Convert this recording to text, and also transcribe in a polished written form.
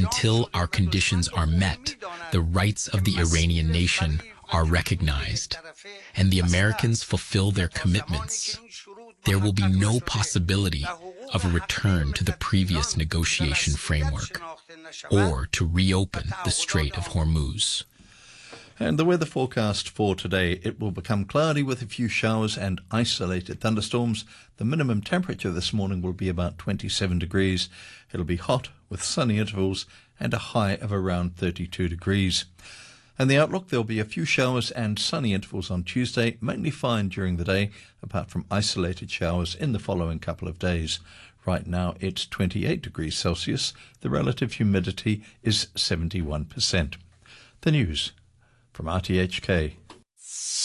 until our conditions are met, the rights of the Iranian nation are recognized, and the Americans fulfill their commitments, there will be no possibility of a return to the previous negotiation framework or to reopen the Strait of Hormuz. And the weather forecast for today, it will become cloudy with a few showers and isolated thunderstorms. The minimum temperature this morning will be about 27 degrees. It'll be hot with sunny intervals and a high of around 32 degrees. And the outlook, there'll be a few showers and sunny intervals on Tuesday, mainly fine during the day, apart from isolated showers in the following couple of days. Right now it's 28 degrees Celsius. The relative humidity is 71%. The news from RTHK.